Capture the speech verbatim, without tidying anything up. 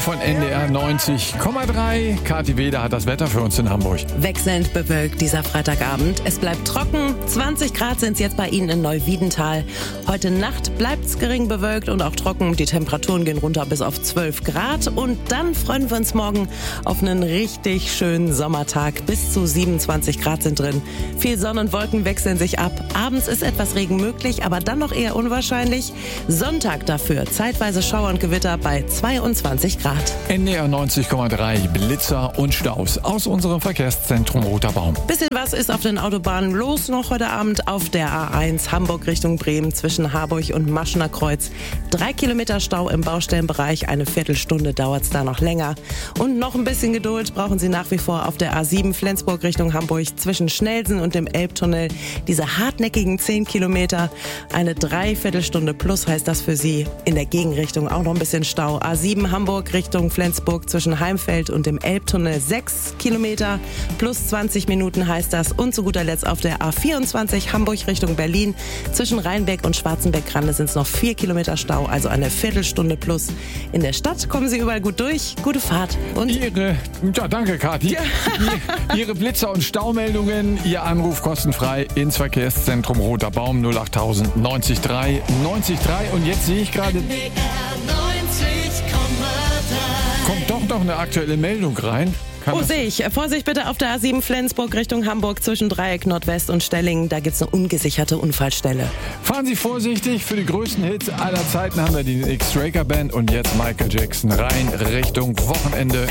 von N D R neunzig Komma drei. Kathi Weder hat das Wetter für uns in Hamburg. Wechselnd bewölkt dieser Freitagabend. Es bleibt trocken. zwanzig Grad sind es jetzt bei Ihnen in Neuwiedental. Heute Nacht bleibt es gering bewölkt und auch trocken. Die Temperaturen gehen runter bis auf zwölf Grad. Und dann freuen wir uns morgen auf einen richtig schönen Sommertag. Bis zu siebenundzwanzig Grad sind drin. Viel Sonne und Wolken wechseln sich ab. Abends ist etwas Regen möglich, aber dann noch eher unwahrscheinlich. Sonntag dafür zeitweise Schauer und Gewitter bei zweiundzwanzig Grad. N D R neunzig Komma drei, Blitzer und Staus aus unserem Verkehrszentrum Roter Baum. Bisschen was ist auf den Autobahnen los noch heute Abend auf der A eins Hamburg Richtung Bremen zwischen Harburg und Maschener Kreuz. Drei Kilometer Stau im Baustellenbereich, eine Viertelstunde dauert es da noch länger. Und noch ein bisschen Geduld brauchen Sie nach wie vor auf der A sieben Flensburg Richtung Hamburg zwischen Schnelsen und dem Elbtunnel. Diese hartnäckigen zehn Kilometer, eine Dreiviertelstunde plus heißt das für Sie. In der Gegenrichtung auch noch ein bisschen Stau. A sieben Hamburg Richtung Flensburg zwischen Heimfeld und dem Elbtunnel sechs Kilometer plus zwanzig Minuten heißt das. Und zu guter Letzt auf der A vierundzwanzig Hamburg Richtung Berlin zwischen Rheinbeck und Schwarzenbeck-Grande sind es noch vier Kilometer Stau, also eine Viertelstunde plus. In der Stadt kommen Sie überall gut durch. Gute Fahrt. Und Ihre, ja, danke Kathi. Ja. Ihre Blitzer- und Staumeldungen, Ihr Anruf kostenfrei ins Verkehrszentrum Roter Baum null acht null null neunzig drei neunzig drei. Und jetzt sehe ich gerade, kommt doch noch eine aktuelle Meldung rein. Kann Oh, das- sehe ich. Vorsicht bitte auf der A sieben Flensburg Richtung Hamburg zwischen Dreieck Nordwest und Stellingen. Da gibt es eine ungesicherte Unfallstelle. Fahren Sie vorsichtig, für die größten Hits aller Zeiten haben wir die X-Straker Band und jetzt Michael Jackson rein Richtung Wochenende.